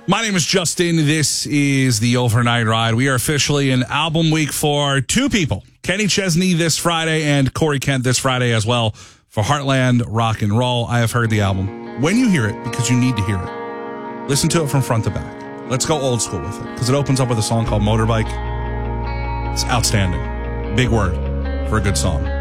My name is Justin. This is the Overnight Ride. We are officially in album week for two people. Kenny Chesney this Friday and Corey Kent this Friday as well for Heartland Rock and Roll. I have heard the album. When you hear it, because you need to hear it, listen to it from front to back. Let's go old school with it, because it opens up with a song called Motorbike. It's outstanding. Big word for a good song.